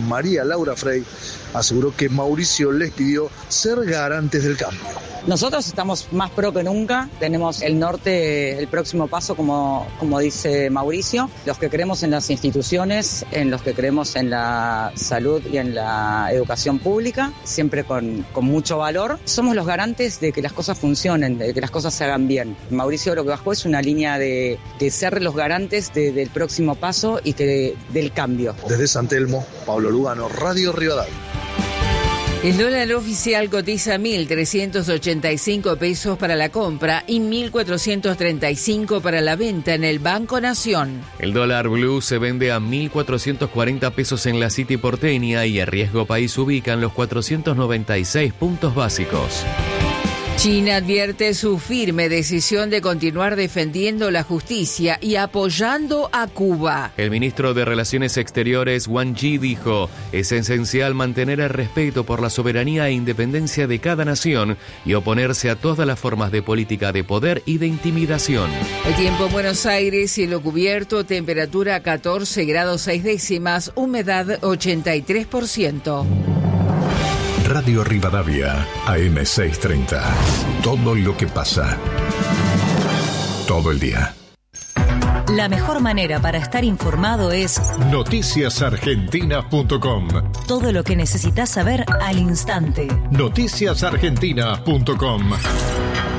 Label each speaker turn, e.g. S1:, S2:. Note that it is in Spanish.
S1: María Laura Frey, aseguró que Mauricio les pidió ser garantes del cambio.
S2: Nosotros estamos más pro que nunca, tenemos el norte, el próximo paso, como dice Mauricio, los que creemos en las instituciones, en los que creemos en la salud y en la educación pública, siempre con mucho valor. Somos los garantes de que las cosas funcionen, de que las cosas se hagan bien. Mauricio lo que bajó es una línea de ser los garantes del próximo paso y del cambio.
S1: Desde San Telmo, Pablo Lugano, Radio Rivadavia.
S3: El dólar oficial cotiza 1.385 pesos para la compra y 1.435 para la venta en el Banco Nación.
S4: El dólar blue se vende a 1.440 pesos en la City porteña y a riesgo país ubican los 496 puntos básicos.
S3: China advierte su firme decisión de continuar defendiendo la justicia y apoyando a Cuba.
S4: El ministro de Relaciones Exteriores, Wang Yi, dijo: es esencial mantener el respeto por la soberanía e independencia de cada nación y oponerse a todas las formas de política de poder y de intimidación.
S3: El tiempo en Buenos Aires, cielo cubierto, temperatura 14 grados 6 décimas, humedad 83%.
S5: Radio Rivadavia, AM 630. Todo lo que pasa. Todo el día.
S6: La mejor manera para estar informado es
S5: noticiasargentinas.com.
S6: Todo lo que necesitas saber al instante.
S5: Noticiasargentinas.com.